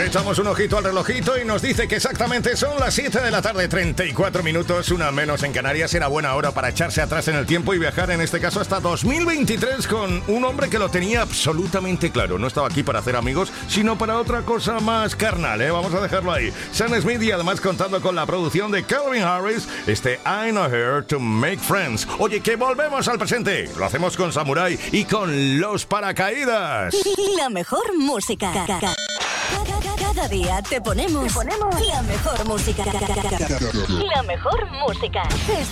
echamos un ojito al relojito y nos dice que exactamente son las 7 de la tarde, 34 minutos, una menos en Canarias. Era buena hora para echarse atrás en el tiempo y viajar, en este caso, hasta 2023 con un hombre que lo tenía absolutamente claro. No estaba aquí para hacer amigos, sino para otra cosa más carnal, ¿eh? Vamos a dejarlo ahí. Sam Smith, y además contando con la producción de Calvin Harris, I'm Not Here to Make Friends. Oye, que volvemos al presente. Lo hacemos con Samurai y con Los Paracaídas. La mejor música. Cada día te ponemos la mejor música. La mejor música.